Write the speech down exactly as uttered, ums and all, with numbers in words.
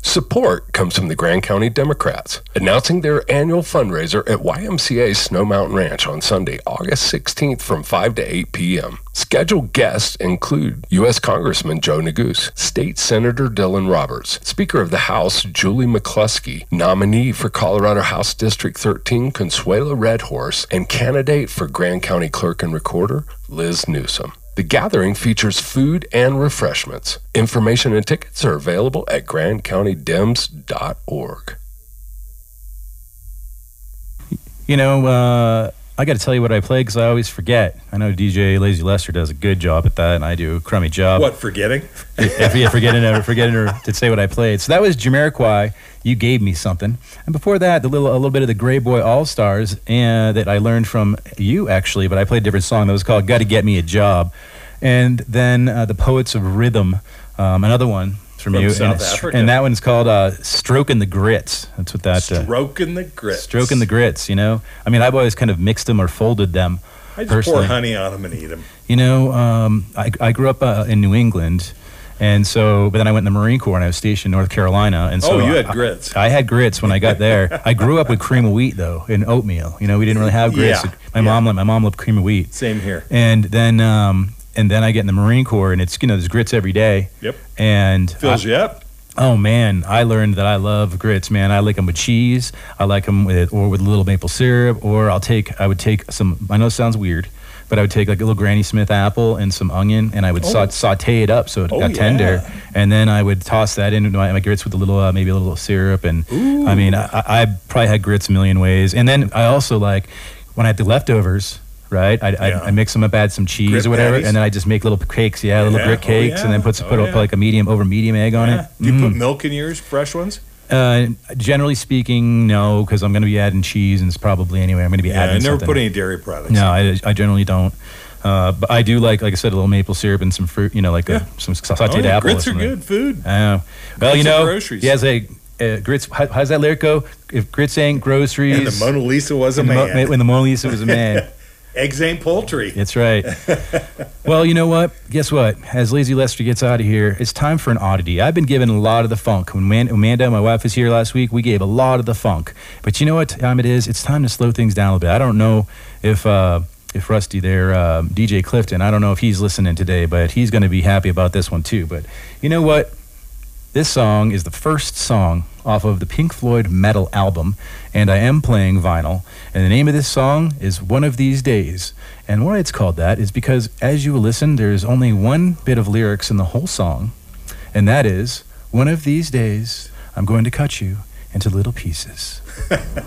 Support comes from the Grand County Democrats, announcing their annual fundraiser at Y M C A Snow Mountain Ranch on Sunday, August sixteenth from five to eight p.m. Scheduled guests include U S Congressman Joe Neguse, State Senator Dylan Roberts, Speaker of the House Julie McCluskey, nominee for Colorado House District thirteen Consuelo Redhorse, and candidate for Grand County Clerk and Recorder Liz Newsom. The gathering features food and refreshments. Information and tickets are available at grand county dems dot org. You know, uh, I got to tell you what I play because I always forget. I know D J Lazy Lester does a good job at that, and I do a crummy job. What, forgetting? If yeah, forgetting, uh, forgetting to say what I played. So that was Jamiroquai, You Gave Me Something. And before that, the little, a little bit of the Grey Boy All-Stars and that I learned from you, actually, but I played a different song that was called Gotta Get Me a Job. And then uh, the Poets of Rhythm, um, another one from, from you. South and, Africa. And that one's called uh, Stroking the Grits. That's what that... Uh, Stroking the Grits. Stroking the Grits, you know? I mean, I've always kind of mixed them or folded them. I just personally. pour honey on them and eat them. You know, um, I, I grew up uh, in New England, and so, but then I went in the Marine Corps, and I was stationed in North Carolina. And so oh, you had I, grits. I, I had grits when I got there. I grew up with cream of wheat, though, and oatmeal. You know, we didn't really have grits. Yeah, my, yeah. mom, my mom loved cream of wheat. Same here. And then... Um, And then I get in the Marine Corps, and it's, you know, there's grits every day. Yep. And Fills I, you up. Oh, man. I learned that I love grits, man. I like them with cheese. I like them with, or with a little maple syrup, or I'll take, I would take some, I know it sounds weird, but I would take like a little Granny Smith apple and some onion, and I would Oh. sa- saute it up so it Oh, got yeah. tender. And then I would toss that into my, my grits with a little, uh, maybe a little syrup. And Ooh. I mean, I, I probably had grits a million ways. And then I also like, when I had the leftovers, right? I Yeah. I mix them up, add some cheese Grit or whatever, patties? and then I just make little cakes, yeah, little Yeah. grit Oh, cakes, and then yeah. put, Oh, put yeah. like a medium, over medium egg on Yeah. it. Do you Mm. put milk in yours, fresh ones? Uh, generally speaking, no, because I'm going to be adding cheese, and it's probably anyway, I'm going to be Yeah, adding I never something. put any dairy products. No, I, I generally don't. Uh, but I do like, like I said, a little maple syrup and some fruit, you know, like Yeah. a, some Oh, sauteed yeah, apple. or grits are something. good food. I know. Well, Grits you are know, groceries. he has a uh, grits. How, how's that lyric go? If grits ain't groceries, And the Mona Lisa was a when the Mo- man. when the Mona Lisa was a man. Eggs ain't poultry. That's right. Well, you know what? Guess what? As Lazy Lester gets out of here, it's time for an oddity. I've been given a lot of the funk. When Man- Amanda, my wife, was here last week, we gave a lot of the funk. But you know what time it is? It's time to slow things down a little bit. I don't know if uh, if Rusty there, uh, D J Clifton, I don't know if he's listening today, but he's going to be happy about this one too. But you know what? This song is the first song off of the Pink Floyd Metal album, and I am playing vinyl. And the name of this song is One of These Days. And why it's called that is because as you listen, there's only one bit of lyrics in the whole song, and that is, one of these days, I'm going to cut you into little pieces.